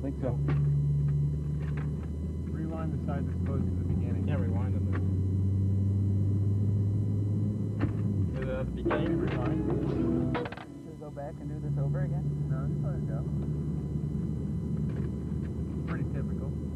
think so. Rewind the side that's close to the beginning. Yeah, rewind on this. Is it at the beginning? Rewind. Should we go back and do this over again? No, just let it go. Pretty typical.